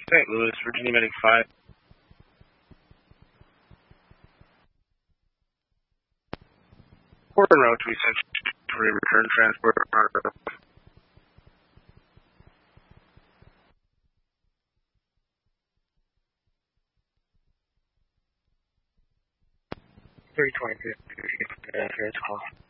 St. Louis, Virginia Medic 5. Port en route to essentially for a return transport. 320. Here's call.